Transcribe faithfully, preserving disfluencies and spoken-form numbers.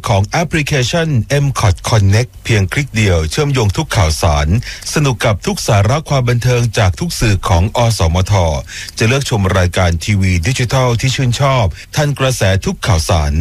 ของแอปพลิเคชัน เอ็ม คอท Connect เพียงคลิกเดียวเชื่อมโยงทุกข่าวสารสนุกกับทุกสาระความบันเทิงจากทุกสื่อของอสมทจะเลือกชมรายการทีวีดิจิทัลที่ชื่นชอบทันกระแสทุกข่าวสาร